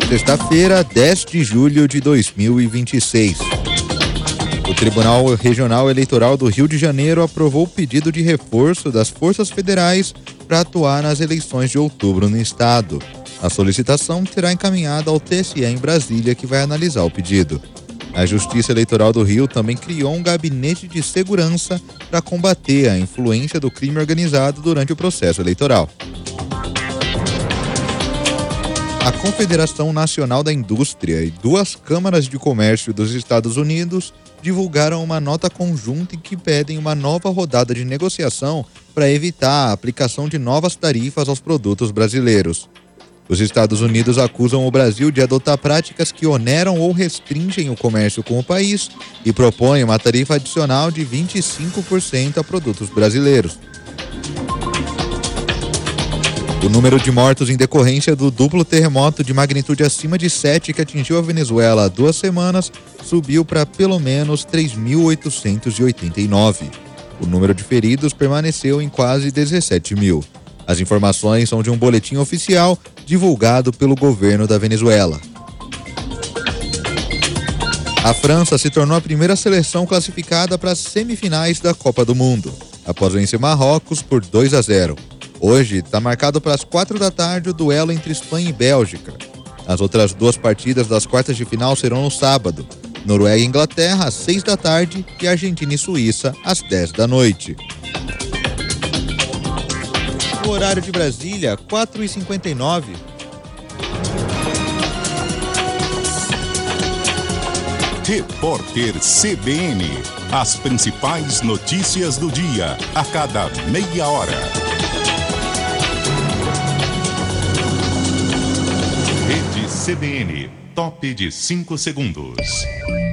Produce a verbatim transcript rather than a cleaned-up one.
Sexta-feira, dez de julho de dois mil e vinte e seis. O Tribunal Regional Eleitoral do Rio de Janeiro aprovou o pedido de reforço das forças federais para atuar nas eleições de outubro no estado. A solicitação será encaminhada ao T S E em Brasília, que vai analisar o pedido. A Justiça Eleitoral do Rio também criou um gabinete de segurança para combater a influência do crime organizado durante o processo eleitoral. A Confederação Nacional da Indústria e duas câmaras de comércio dos Estados Unidos divulgaram uma nota conjunta em que pedem uma nova rodada de negociação para evitar a aplicação de novas tarifas aos produtos brasileiros. Os Estados Unidos acusam o Brasil de adotar práticas que oneram ou restringem o comércio com o país e propõem uma tarifa adicional de vinte e cinco por cento a produtos brasileiros. O número de mortos em decorrência do duplo terremoto de magnitude acima de sete que atingiu a Venezuela há duas semanas subiu para pelo menos três mil oitocentos e oitenta e nove. O número de feridos permaneceu em quase dezessete mil. As informações são de um boletim oficial divulgado pelo governo da Venezuela. A França se tornou a primeira seleção classificada para as semifinais da Copa do Mundo, após vencer Marrocos por dois a zero. Hoje está marcado para as quatro da tarde o duelo entre Espanha e Bélgica. As outras duas partidas das quartas de final serão no sábado. Noruega e Inglaterra às seis da tarde e Argentina e Suíça às dez da noite. O horário de Brasília, quatro e cinquenta e nove. Repórter C B N. As principais notícias do dia, a cada meia hora. Rede C B N, top de cinco segundos.